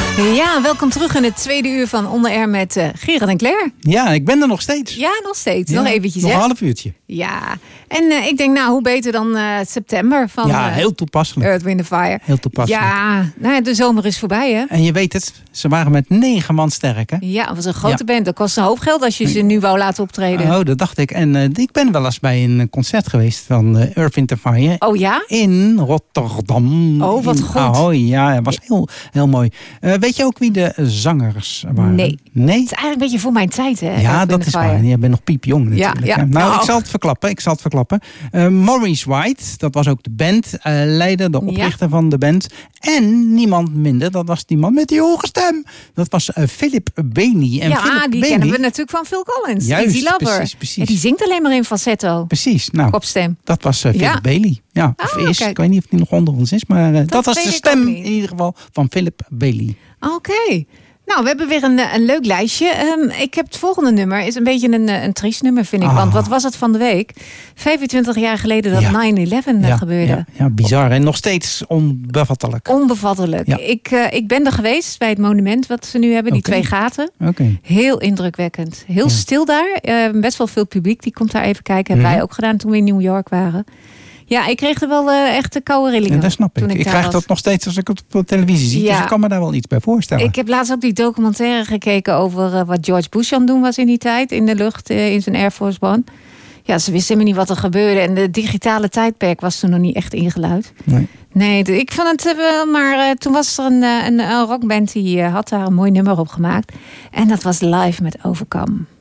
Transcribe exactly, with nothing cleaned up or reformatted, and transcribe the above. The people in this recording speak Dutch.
Ja, welkom terug in het tweede uur van On The Air met uh, Gerard en Claire. Ja, ik ben er nog steeds. Ja, nog steeds. Ja, nog eventjes, nog hè? een half uurtje. Ja, en uh, ik denk, nou, hoe beter dan uh, september van Ja, uh, heel toepasselijk. Earth, Wind and Fire. Heel toepasselijk. Ja, nou ja, de zomer is voorbij, hè? En je weet het, ze waren met negen man sterk, hè? Ja, het was een grote Ja. band. Dat kost een hoop geld als je ze nu wou laten optreden. Oh, dat dacht ik. En uh, ik ben wel eens bij een concert geweest van uh, Earth, Wind and Fire. Oh ja? In Rotterdam. Oh, wat in goed. Ahoy. Ja, het was heel, heel mooi. Uh, weet je ook wie de zangers waren? Nee. Nee? Het is eigenlijk een beetje voor mijn tijd, hè? Ja, Earth, Wind dat and is Fire. waar. Je bent nog piepjong natuurlijk. Ja, ja. hè? Nou, Nou. ik zal het verklappen. Ik zal het verklappen. Uh, Maurice White, dat was ook de bandleider, uh, de oprichter ja. van de band. En niemand minder, dat was die man met die hoge stem. Dat was uh, Philip Bailey. En ja, Philip die Bailey, kennen we natuurlijk van Phil Collins. Juist, Easy Lover. precies, precies. Ja, die zingt alleen maar in falsetto. Precies, nou, Kopstem. dat was uh, Philip Ja. Bailey. Ja, of Oh, is. kijk. Ik weet niet of hij nog onder ons is, maar uh, dat, dat was weet de ik stem ook in niet. ieder geval van Philip Bailey. Oké. Okay. Nou, we hebben weer een, een leuk lijstje. Um, ik heb het volgende nummer. Is een beetje een, een triest nummer, vind ik. Ah. Want wat was het van de week? vijfentwintig jaar geleden dat Ja. negen elf Ja, gebeurde. ja, ja, bizar. En nog steeds onbevattelijk. Onbevattelijk. Ja. Ik, uh, ik ben er geweest bij het monument wat ze nu hebben. Die Oké. twee gaten. Oké. Okay. Heel indrukwekkend. Heel Ja. stil daar. Uh, best wel veel publiek. Die komt daar even kijken. Hebben Mm-hmm. wij ook gedaan toen we in New York waren. Ja, ik kreeg er wel uh, echt de koude rillingen. Ja, dat snap ik. Toen Ik, ik, ik daar krijg was. dat nog steeds als ik het op televisie zie. Ja. Dus ik kan me daar wel iets bij voorstellen. Ik heb laatst ook die documentaire gekeken over uh, wat George Bush aan het doen was in die tijd. In de lucht, uh, in zijn Air Force One. Ja, ze wisten helemaal niet wat er gebeurde. En de digitale tijdperk was toen nog niet echt ingeluid. Nee. Nee, de, ik vond het uh, wel, maar uh, toen was er een, uh, een, een rockband die uh, had daar een mooi nummer op gemaakt. En dat was Live met Overcome.